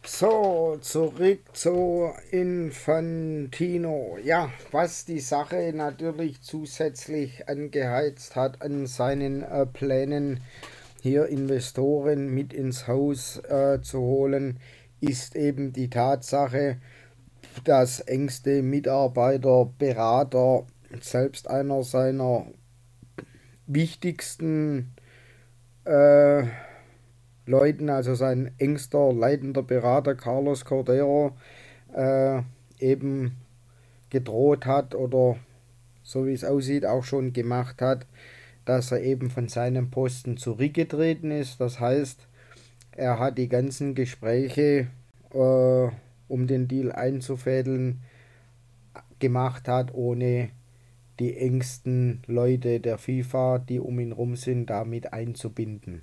So, zurück zu Infantino. Ja, was die Sache natürlich zusätzlich angeheizt hat an seinen Plänen, hier Investoren mit ins Haus zu holen, ist eben die Tatsache, dass engste Mitarbeiter, Berater, selbst einer seiner wichtigsten äh, Leuten, also sein engster leitender Berater Carlos Cordero, äh, eben gedroht hat oder so wie es aussieht auch schon gemacht hat, dass er eben von seinem Posten zurückgetreten ist. Das heißt, er hat die ganzen Gespräche, um den Deal einzufädeln, gemacht hat, ohne die engsten Leute der FIFA, die um ihn rum sind, damit einzubinden.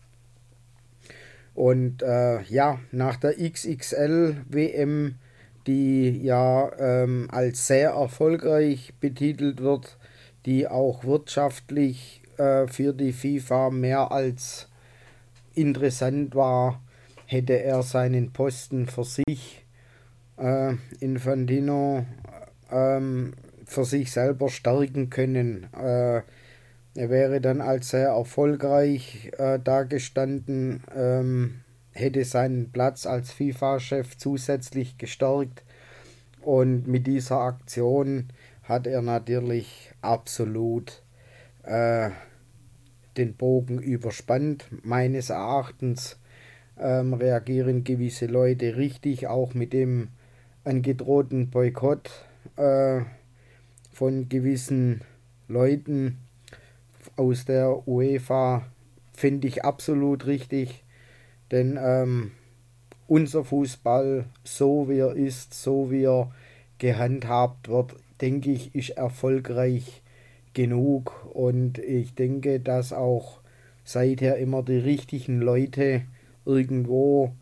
Und ja, nach der XXL-WM, die ja als sehr erfolgreich betitelt wird, die auch wirtschaftlich für die FIFA mehr als interessant war, hätte er seinen Posten für sich, Infantino, für sich selber stärken können. Er wäre dann als sehr erfolgreich dagestanden, hätte seinen Platz als FIFA-Chef zusätzlich gestärkt und mit dieser Aktion hat er natürlich absolut äh, den Bogen überspannt. Meines Erachtens reagieren gewisse Leute richtig, auch mit dem angedrohten Boykott äh, von gewissen Leuten aus der UEFA finde ich absolut richtig, denn unser Fußball, so wie er ist, so wie er gehandhabt wird, denke ich, ist erfolgreich genug und ich denke, dass auch seither immer die richtigen Leute irgendwo,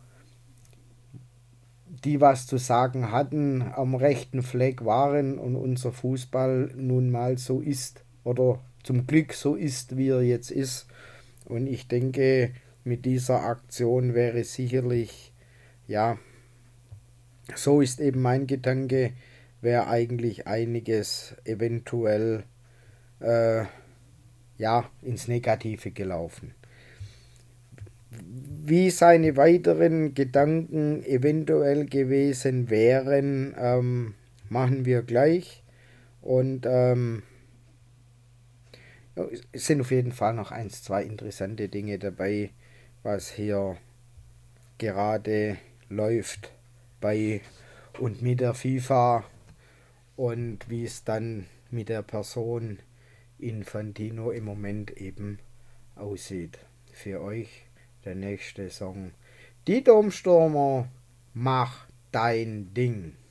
die was zu sagen hatten, am rechten Fleck waren und unser Fußball nun mal so ist oder zum Glück so ist, wie er jetzt ist. Und ich denke, mit dieser Aktion wäre sicherlich, ja, so ist eben mein Gedanke, wäre eigentlich einiges eventuell äh, ja, ins Negative gelaufen. Wie seine weiteren Gedanken eventuell gewesen wären, machen wir gleich. Und ja, es sind auf jeden Fall noch eins, zwei interessante Dinge dabei, was hier gerade läuft bei und mit der FIFA und wie es dann mit der Person Infantino im Moment eben aussieht. Für euch der nächste Song. Die Domstürmer, mach dein Ding.